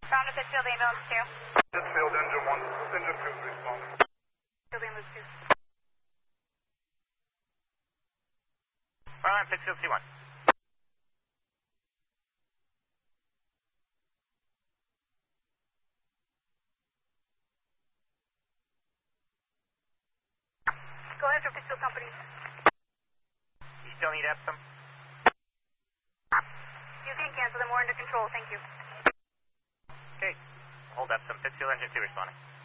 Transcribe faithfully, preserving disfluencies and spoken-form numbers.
Found a Pittsfield ambulance two. Pittsfield engine one, engine two, responding. Pittsfield ambulance two. Frontline Pittsfield T one. Go ahead for Pittsfield company. You still need Epsom? You can cancel them. We're under control. Thank you. Okay. Hold Epsom. Pittsfield engine two responding.